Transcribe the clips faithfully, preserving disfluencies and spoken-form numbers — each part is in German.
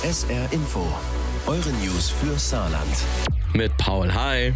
S R Info, eure News für Saarland. Mit Paul, hi.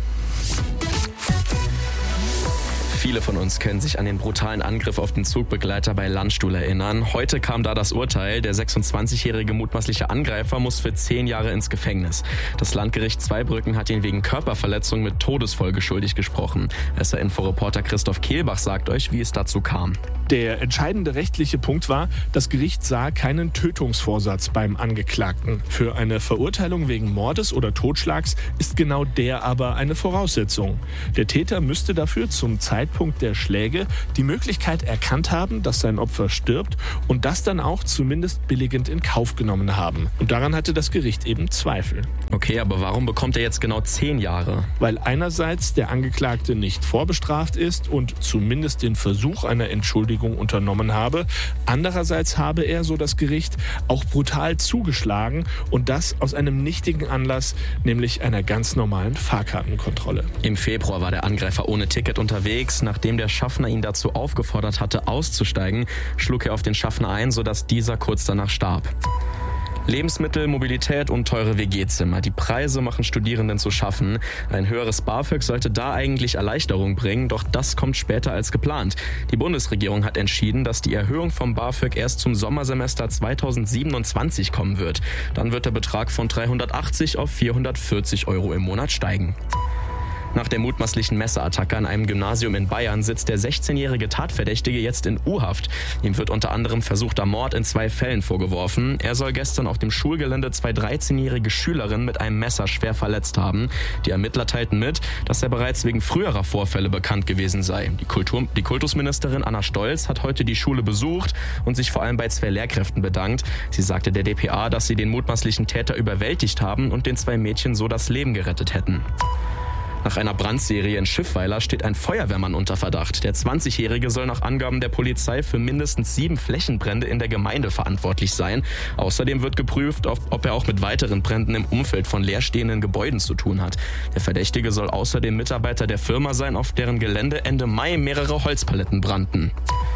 Viele von uns können sich an den brutalen Angriff auf den Zugbegleiter bei Landstuhl erinnern. Heute kam da das Urteil. Der sechsundzwanzigjährige mutmaßliche Angreifer muss für zehn Jahre ins Gefängnis. Das Landgericht Zweibrücken hat ihn wegen Körperverletzung mit Todesfolge schuldig gesprochen. S R-Info-Reporter Christoph Kehlbach sagt euch, wie es dazu kam. Der entscheidende rechtliche Punkt war, das Gericht sah keinen Tötungsvorsatz beim Angeklagten. Für eine Verurteilung wegen Mordes oder Totschlags ist genau der aber eine Voraussetzung. Der Täter müsste dafür zum Zeitpunkt der Schläge die Möglichkeit erkannt haben, dass sein Opfer stirbt und das dann auch zumindest billigend in Kauf genommen haben. Und daran hatte das Gericht eben Zweifel. Okay, aber warum bekommt er jetzt genau zehn Jahre? Weil einerseits der Angeklagte nicht vorbestraft ist und zumindest den Versuch einer Entschuldigung unternommen habe. Andererseits habe er, so das Gericht, auch brutal zugeschlagen und das aus einem nichtigen Anlass, nämlich einer ganz normalen Fahrkartenkontrolle. Im Februar war der Angreifer ohne Ticket unterwegs. Nachdem der Schaffner ihn dazu aufgefordert hatte, auszusteigen, schlug er auf den Schaffner ein, sodass dieser kurz danach starb. Lebensmittel, Mobilität und teure W G-Zimmer. Die Preise machen Studierenden zu schaffen. Ein höheres BAföG sollte da eigentlich Erleichterung bringen, doch das kommt später als geplant. Die Bundesregierung hat entschieden, dass die Erhöhung vom BAföG erst zum Sommersemester zweitausendsiebenundzwanzig kommen wird. Dann wird der Betrag von dreihundertachtzig auf vierhundertvierzig Euro im Monat steigen. Nach der mutmaßlichen Messerattacke an einem Gymnasium in Bayern sitzt der sechzehnjährige Tatverdächtige jetzt in U-Haft. Ihm wird unter anderem versuchter Mord in zwei Fällen vorgeworfen. Er soll gestern auf dem Schulgelände zwei dreizehnjährige Schülerinnen mit einem Messer schwer verletzt haben. Die Ermittler teilten mit, dass er bereits wegen früherer Vorfälle bekannt gewesen sei. Die, Kultur, die Kultusministerin Anna Stolz hat heute die Schule besucht und sich vor allem bei zwei Lehrkräften bedankt. Sie sagte der D P A, dass sie den mutmaßlichen Täter überwältigt haben und den zwei Mädchen so das Leben gerettet hätten. Nach einer Brandserie in Schiffweiler steht ein Feuerwehrmann unter Verdacht. Der zwanzigjährige soll nach Angaben der Polizei für mindestens sieben Flächenbrände in der Gemeinde verantwortlich sein. Außerdem wird geprüft, ob er auch mit weiteren Bränden im Umfeld von leerstehenden Gebäuden zu tun hat. Der Verdächtige soll außerdem Mitarbeiter der Firma sein, auf deren Gelände Ende Mai mehrere Holzpaletten brannten.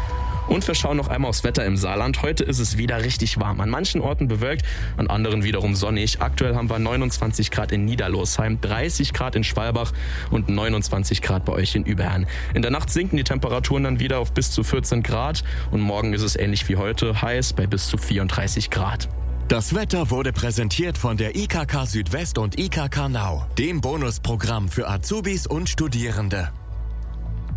Und wir schauen noch einmal aufs Wetter im Saarland. Heute ist es wieder richtig warm. An manchen Orten bewölkt, an anderen wiederum sonnig. Aktuell haben wir neunundzwanzig Grad in Niederlosheim, dreißig Grad in Schwalbach und neunundzwanzig Grad bei euch in Überherrn. In der Nacht sinken die Temperaturen dann wieder auf bis zu vierzehn Grad und morgen ist es ähnlich wie heute, heiß bei bis zu vierunddreißig Grad. Das Wetter wurde präsentiert von der I K K Südwest und I K K Now, dem Bonusprogramm für Azubis und Studierende.